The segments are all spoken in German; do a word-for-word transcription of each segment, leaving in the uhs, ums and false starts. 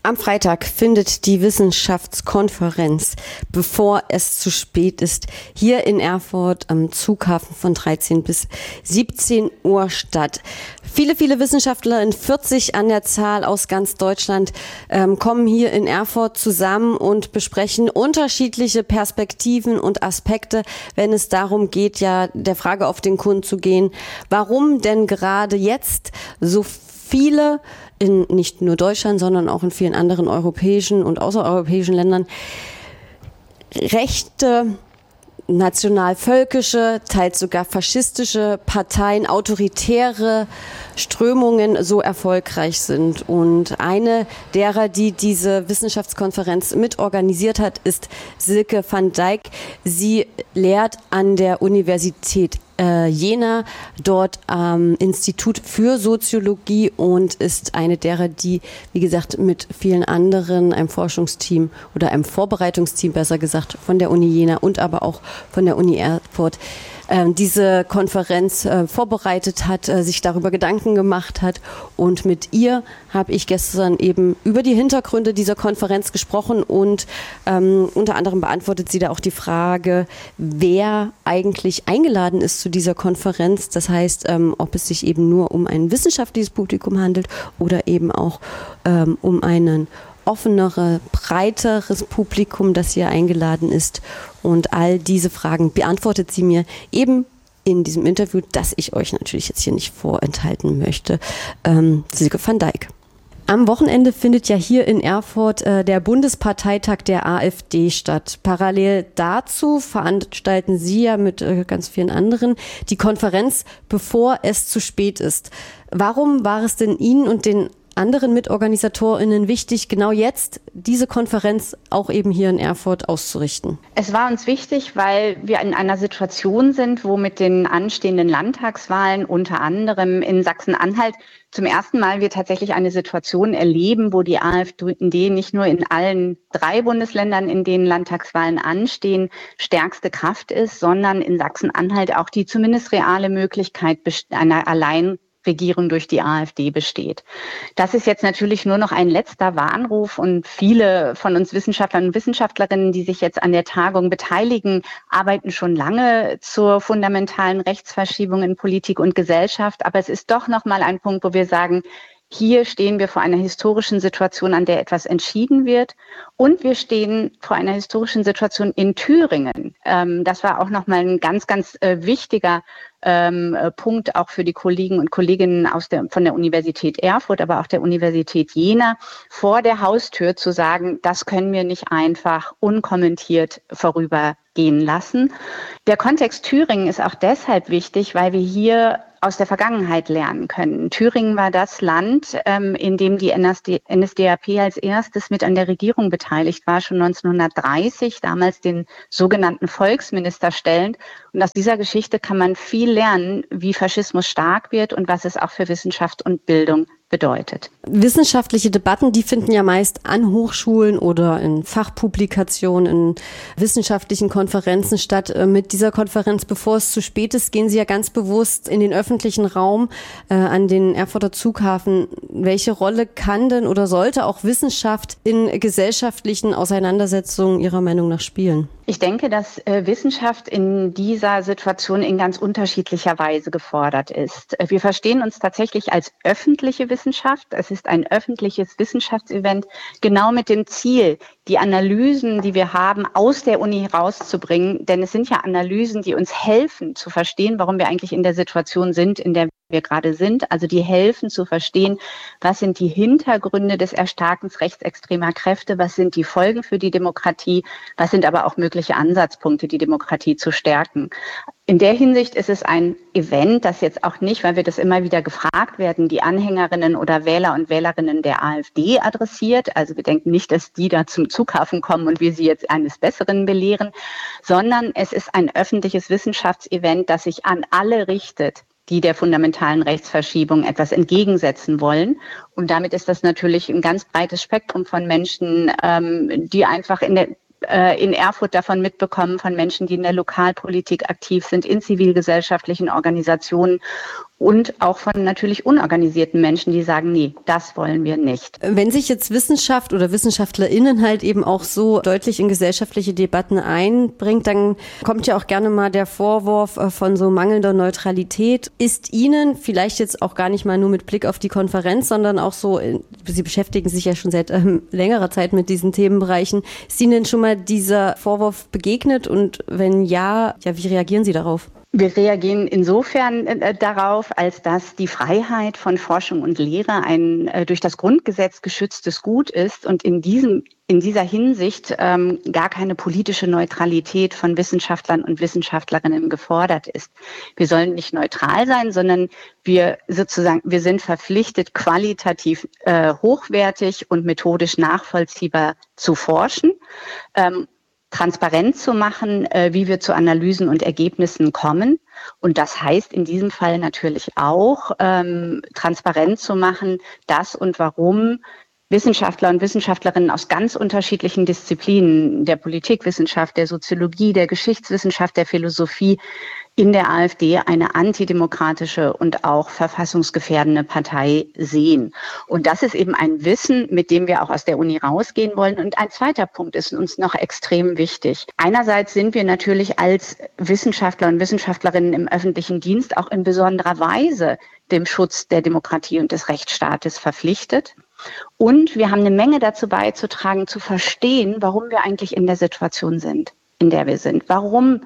Am Freitag findet die Wissenschaftskonferenz, bevor es zu spät ist, hier in Erfurt am Zughafen von dreizehn bis siebzehn Uhr statt. Viele, viele Wissenschaftler in vierzig an der Zahl aus ganz Deutschland ähm, kommen hier in Erfurt zusammen und besprechen unterschiedliche Perspektiven und Aspekte, wenn es darum geht, ja der Frage auf den Grund zu gehen, warum denn gerade jetzt so viele in nicht nur Deutschland, sondern auch in vielen anderen europäischen und außereuropäischen Ländern rechte, nationalvölkische, teils sogar faschistische Parteien, autoritäre Strömungen so erfolgreich sind. Und eine derer, die diese Wissenschaftskonferenz mitorganisiert hat, ist Silke van Dijk. Sie lehrt an der Universität Äh, Jena, dort am Institut für Soziologie und ist eine derer, die, wie gesagt, mit vielen anderen, einem Forschungsteam oder einem Vorbereitungsteam, besser gesagt, von der Uni Jena und aber auch von der Uni Erfurt, äh, diese Konferenz äh, vorbereitet hat, äh, sich darüber Gedanken gemacht hat. Und mit ihr habe ich gestern eben über die Hintergründe dieser Konferenz gesprochen und ähm, unter anderem beantwortet sie da auch die Frage, wer eigentlich eingeladen ist zu dieser Konferenz. Das heißt, ähm, ob es sich eben nur um ein wissenschaftliches Publikum handelt oder eben auch ähm, um ein offenere, breiteres Publikum, das hier eingeladen ist. Und all diese Fragen beantwortet sie mir eben in diesem Interview, das ich euch natürlich jetzt hier nicht vorenthalten möchte. Ähm, Silke van Dijk. Am Wochenende findet ja hier in Erfurt äh, der Bundesparteitag der AfD statt. Parallel dazu veranstalten Sie ja mit äh, ganz vielen anderen die Konferenz, bevor es zu spät ist. Warum war es denn Ihnen und den anderen MitorganisatorInnen wichtig, genau jetzt diese Konferenz auch eben hier in Erfurt auszurichten? Es war uns wichtig, weil wir in einer Situation sind, wo mit den anstehenden Landtagswahlen unter anderem in Sachsen-Anhalt zum ersten Mal wir tatsächlich eine Situation erleben, wo die AfD nicht nur in allen drei Bundesländern, in denen Landtagswahlen anstehen, stärkste Kraft ist, sondern in Sachsen-Anhalt auch die zumindest reale Möglichkeit einer allein Regierung durch die AfD besteht. Das ist jetzt natürlich nur noch ein letzter Warnruf und viele von uns Wissenschaftlern und Wissenschaftlerinnen, die sich jetzt an der Tagung beteiligen, arbeiten schon lange zur fundamentalen Rechtsverschiebung in Politik und Gesellschaft. Aber es ist doch noch mal ein Punkt, wo wir sagen, hier stehen wir vor einer historischen Situation, an der etwas entschieden wird. Und wir stehen vor einer historischen Situation in Thüringen. Ähm, das war auch nochmal ein ganz, ganz äh, wichtiger ähm, Punkt auch für die Kollegen und Kolleginnen aus der, von der Universität Erfurt, aber auch der Universität Jena, vor der Haustür zu sagen, das können wir nicht einfach unkommentiert vorübergehen lassen. Der Kontext Thüringen ist auch deshalb wichtig, weil wir hier aus der Vergangenheit lernen können. Thüringen war das Land, ähm, in dem die N S D A P als erstes mit an der Regierung beteiligt war, schon neunzehnhundertdreißig, damals den sogenannten Volksminister stellend. Und aus dieser Geschichte kann man viel lernen, wie Faschismus stark wird und was es auch für Wissenschaft und Bildung bedeutet. Wissenschaftliche Debatten, die finden ja meist an Hochschulen oder in Fachpublikationen, in wissenschaftlichen Konferenzen statt. Mit dieser Konferenz, bevor es zu spät ist, gehen Sie ja ganz bewusst in den öffentlichen Raum, äh, an den Erfurter Zughafen. Welche Rolle kann denn oder sollte auch Wissenschaft in gesellschaftlichen Auseinandersetzungen Ihrer Meinung nach spielen? Ich denke, dass äh, Wissenschaft in dieser Situation in ganz unterschiedlicher Weise gefordert ist. Wir verstehen uns tatsächlich als öffentliche Wissenschaft. Es ist ein öffentliches Wissenschaftsevent, genau mit dem Ziel, die Analysen, die wir haben, aus der Uni rauszubringen. Denn es sind ja Analysen, die uns helfen zu verstehen, warum wir eigentlich in der Situation sind, in der wir gerade sind. Also die helfen zu verstehen, was sind die Hintergründe des Erstarkens rechtsextremer Kräfte, was sind die Folgen für die Demokratie, was sind aber auch mögliche Ansatzpunkte, die Demokratie zu stärken. In der Hinsicht ist es ein Event, das jetzt auch nicht, weil wir das immer wieder gefragt werden, die Anhängerinnen oder Wähler und Wählerinnen der AfD adressiert. Also wir denken nicht, dass die da zum Zughafen kommen und wir sie jetzt eines Besseren belehren, sondern es ist ein öffentliches Wissenschaftsevent, das sich an alle richtet, die der fundamentalen Rechtsverschiebung etwas entgegensetzen wollen. Und damit ist das natürlich ein ganz breites Spektrum von Menschen, ähm, die einfach in der in Erfurt davon mitbekommen, von Menschen, die in der Lokalpolitik aktiv sind, in zivilgesellschaftlichen Organisationen und auch von natürlich unorganisierten Menschen, die sagen, nee, das wollen wir nicht. Wenn sich jetzt Wissenschaft oder WissenschaftlerInnen halt eben auch so deutlich in gesellschaftliche Debatten einbringt, dann kommt ja auch gerne mal der Vorwurf von so mangelnder Neutralität. Ist Ihnen vielleicht jetzt auch gar nicht mal nur mit Blick auf die Konferenz, sondern auch so, Sie beschäftigen sich ja schon seit ähm, längerer Zeit mit diesen Themenbereichen, ist Ihnen schon mal dieser Vorwurf begegnet und wenn ja, ja, wie reagieren Sie darauf? Wir reagieren insofern äh, darauf, als dass die Freiheit von Forschung und Lehre ein äh, durch das Grundgesetz geschütztes Gut ist und in diesem in dieser Hinsicht ähm, gar keine politische Neutralität von Wissenschaftlern und Wissenschaftlerinnen gefordert ist. Wir sollen nicht neutral sein, sondern wir sozusagen wir sind verpflichtet, qualitativ äh, hochwertig und methodisch nachvollziehbar zu forschen. Ähm, transparent zu machen, äh, wie wir zu Analysen und Ergebnissen kommen. Und das heißt in diesem Fall natürlich auch, ähm, transparent zu machen, dass und warum Wissenschaftler und Wissenschaftlerinnen aus ganz unterschiedlichen Disziplinen, der Politikwissenschaft, der Soziologie, der Geschichtswissenschaft, der Philosophie, in der AfD eine antidemokratische und auch verfassungsgefährdende Partei sehen. Und das ist eben ein Wissen, mit dem wir auch aus der Uni rausgehen wollen. Und ein zweiter Punkt ist uns noch extrem wichtig. Einerseits sind wir natürlich als Wissenschaftler und Wissenschaftlerinnen im öffentlichen Dienst auch in besonderer Weise dem Schutz der Demokratie und des Rechtsstaates verpflichtet. Und wir haben eine Menge dazu beizutragen, zu verstehen, warum wir eigentlich in der Situation sind, in der wir sind. Warum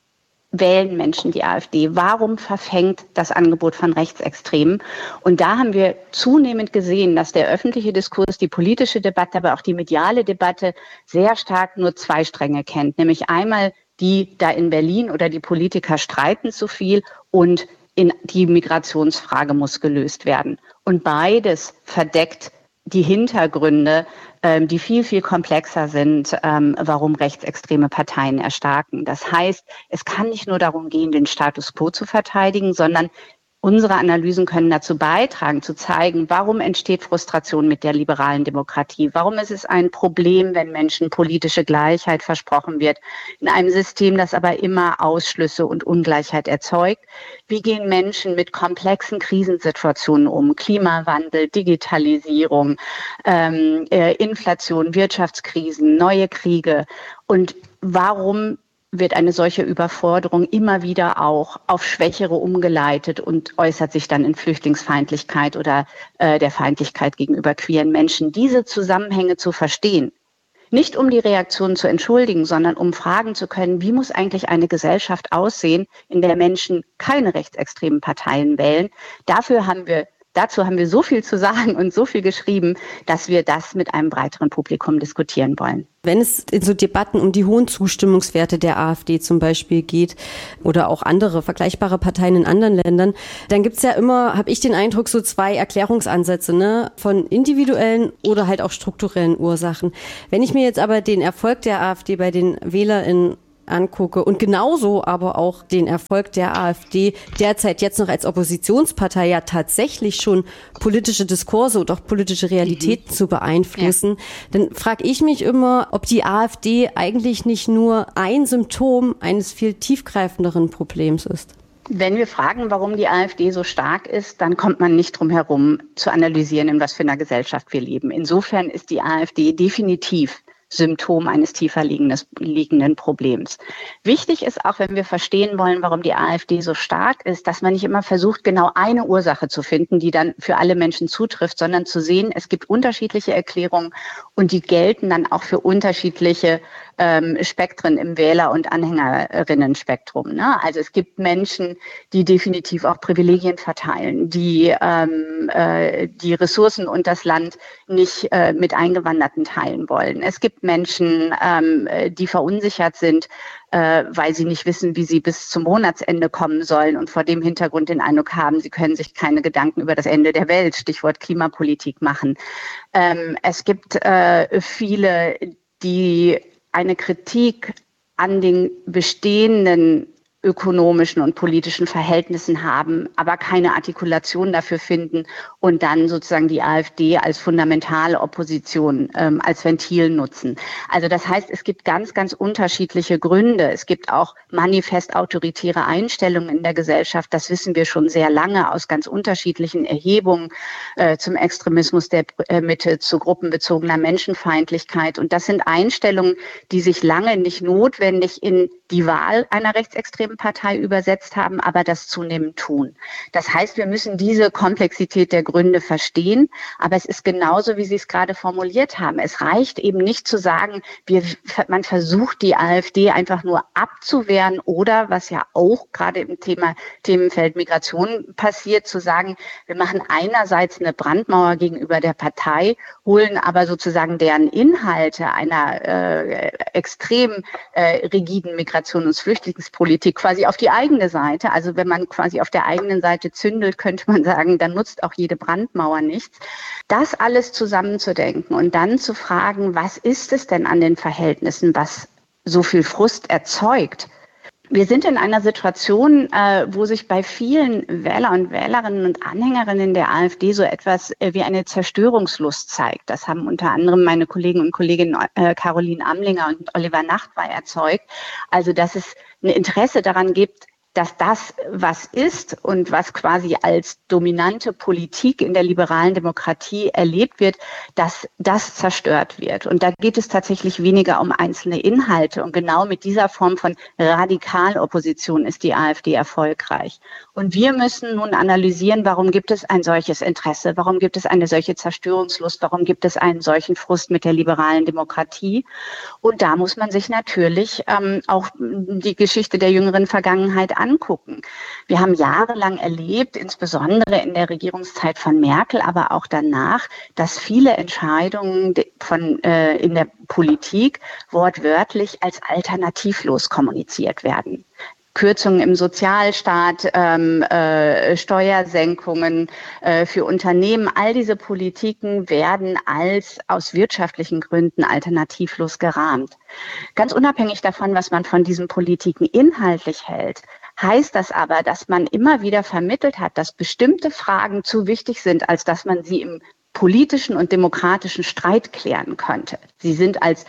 wählen Menschen die AfD? Warum verfängt das Angebot von Rechtsextremen? Und da haben wir zunehmend gesehen, dass der öffentliche Diskurs, die politische Debatte, aber auch die mediale Debatte sehr stark nur zwei Stränge kennt. Nämlich einmal die da in Berlin oder die Politiker streiten zu viel und in die Migrationsfrage muss gelöst werden. Und beides verdeckt die Hintergründe, ähm, die viel, viel komplexer sind, ähm, warum rechtsextreme Parteien erstarken. Das heißt, es kann nicht nur darum gehen, den Status quo zu verteidigen, sondern unsere Analysen können dazu beitragen, zu zeigen, warum entsteht Frustration mit der liberalen Demokratie? Warum ist es ein Problem, wenn Menschen politische Gleichheit versprochen wird, in einem System, das aber immer Ausschlüsse und Ungleichheit erzeugt? Wie gehen Menschen mit komplexen Krisensituationen um? Klimawandel, Digitalisierung, ähm, äh, Inflation, Wirtschaftskrisen, neue Kriege. Und warum wird eine solche Überforderung immer wieder auch auf Schwächere umgeleitet und äußert sich dann in Flüchtlingsfeindlichkeit oder äh, der Feindlichkeit gegenüber queeren Menschen? Diese Zusammenhänge zu verstehen, nicht um die Reaktionen zu entschuldigen, sondern um fragen zu können, wie muss eigentlich eine Gesellschaft aussehen, in der Menschen keine rechtsextremen Parteien wählen? Dafür haben wir Dazu haben wir so viel zu sagen und so viel geschrieben, dass wir das mit einem breiteren Publikum diskutieren wollen. Wenn es in so Debatten um die hohen Zustimmungswerte der AfD zum Beispiel geht oder auch andere vergleichbare Parteien in anderen Ländern, dann gibt's ja immer, habe ich den Eindruck, so zwei Erklärungsansätze, ne, von individuellen oder halt auch strukturellen Ursachen. Wenn ich mir jetzt aber den Erfolg der AfD bei den WählerInnen angucke und genauso aber auch den Erfolg der AfD derzeit jetzt noch als Oppositionspartei ja tatsächlich schon politische Diskurse und auch politische Realitäten mhm. zu beeinflussen, ja. Dann frage ich mich immer, ob die AfD eigentlich nicht nur ein Symptom eines viel tiefgreifenderen Problems ist. Wenn wir fragen, warum die AfD so stark ist, dann kommt man nicht drum herum zu analysieren, in was für einer Gesellschaft wir leben. Insofern ist die AfD definitiv Symptom eines tiefer liegenden Problems. Wichtig ist auch, wenn wir verstehen wollen, warum die AfD so stark ist, dass man nicht immer versucht, genau eine Ursache zu finden, die dann für alle Menschen zutrifft, sondern zu sehen, es gibt unterschiedliche Erklärungen und die gelten dann auch für unterschiedliche ähm, Spektren im Wähler- und Anhängerinnen-Spektrum. Ne? Also es gibt Menschen, die definitiv auch Privilegien verteilen, die ähm, äh, die Ressourcen und das Land nicht äh, mit Eingewanderten teilen wollen. Es gibt Menschen, ähm, die verunsichert sind, äh, weil sie nicht wissen, wie sie bis zum Monatsende kommen sollen und vor dem Hintergrund den Eindruck haben, sie können sich keine Gedanken über das Ende der Welt, Stichwort Klimapolitik, machen. Ähm, es gibt äh, viele, die eine Kritik an den bestehenden ökonomischen und politischen Verhältnissen haben, aber keine Artikulation dafür finden und dann sozusagen die AfD als fundamentale Opposition ähm, als Ventil nutzen. Also das heißt, es gibt ganz, ganz unterschiedliche Gründe. Es gibt auch manifest autoritäre Einstellungen in der Gesellschaft. Das wissen wir schon sehr lange aus ganz unterschiedlichen Erhebungen äh, zum Extremismus der äh, Mitte, zu gruppenbezogener Menschenfeindlichkeit. Und das sind Einstellungen, die sich lange nicht notwendig in die Wahl einer rechtsextremen Partei übersetzt haben, aber das zunehmend tun. Das heißt, wir müssen diese Komplexität der Gründe verstehen, aber es ist genauso, wie Sie es gerade formuliert haben. Es reicht eben nicht zu sagen, wir, man versucht die AfD einfach nur abzuwehren oder, was ja auch gerade im Thema Themenfeld Migration passiert, zu sagen, wir machen einerseits eine Brandmauer gegenüber der Partei, holen aber sozusagen deren Inhalte einer äh, extrem äh, rigiden Migration und Flüchtlingspolitik quasi auf die eigene Seite. Also wenn man quasi auf der eigenen Seite zündelt, könnte man sagen, dann nutzt auch jede Brandmauer nichts. Das alles zusammenzudenken und dann zu fragen, was ist es denn an den Verhältnissen, was so viel Frust erzeugt? Wir sind in einer Situation, äh, wo sich bei vielen Wähler und Wählerinnen und Anhängerinnen der AfD so etwas äh, wie eine Zerstörungslust zeigt. Das haben unter anderem meine Kollegen und Kolleginnen äh, Caroline Amlinger und Oliver Nachtwey erzeugt. Also, dass es ein Interesse daran gibt, dass das, was ist und was quasi als dominante Politik in der liberalen Demokratie erlebt wird, dass das zerstört wird. Und da geht es tatsächlich weniger um einzelne Inhalte. Und genau mit dieser Form von Radikalopposition ist die AfD erfolgreich. Und wir müssen nun analysieren, warum gibt es ein solches Interesse? Warum gibt es eine solche Zerstörungslust? Warum gibt es einen solchen Frust mit der liberalen Demokratie? Und da muss man sich natürlich ähm, auch die Geschichte der jüngeren Vergangenheit anschauen. Angucken. Wir haben jahrelang erlebt, insbesondere in der Regierungszeit von Merkel, aber auch danach, dass viele Entscheidungen von, äh, in der Politik wortwörtlich als alternativlos kommuniziert werden. Kürzungen im Sozialstaat, ähm, äh, Steuersenkungen äh, für Unternehmen, all diese Politiken werden als aus wirtschaftlichen Gründen alternativlos gerahmt. Ganz unabhängig davon, was man von diesen Politiken inhaltlich hält, heißt das aber, dass man immer wieder vermittelt hat, dass bestimmte Fragen zu wichtig sind, als dass man sie im politischen und demokratischen Streit klären könnte. Sie sind als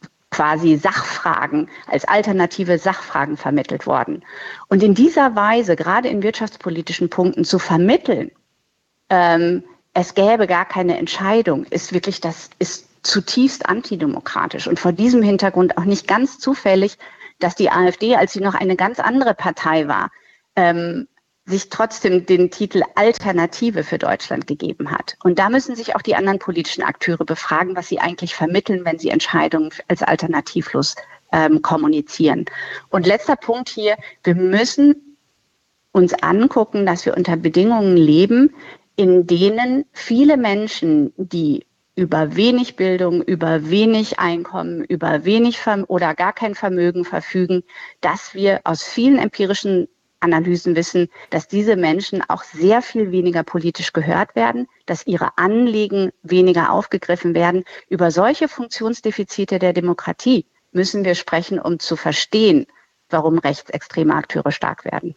quasi Sachfragen, als alternative Sachfragen vermittelt worden. Und in dieser Weise, gerade in wirtschaftspolitischen Punkten, zu vermitteln, ähm, es gäbe gar keine Entscheidung, ist wirklich, das ist zutiefst antidemokratisch. Und vor diesem Hintergrund auch nicht ganz zufällig, dass die AfD, als sie noch eine ganz andere Partei war, ähm, sich trotzdem den Titel Alternative für Deutschland gegeben hat. Und da müssen sich auch die anderen politischen Akteure befragen, was sie eigentlich vermitteln, wenn sie Entscheidungen als alternativlos ähm, kommunizieren. Und letzter Punkt hier, wir müssen uns angucken, dass wir unter Bedingungen leben, in denen viele Menschen, die über wenig Bildung, über wenig Einkommen, über wenig Verm- oder gar kein Vermögen verfügen, dass wir aus vielen empirischen Analysen wissen, dass diese Menschen auch sehr viel weniger politisch gehört werden, dass ihre Anliegen weniger aufgegriffen werden. Über solche Funktionsdefizite der Demokratie müssen wir sprechen, um zu verstehen, warum rechtsextreme Akteure stark werden.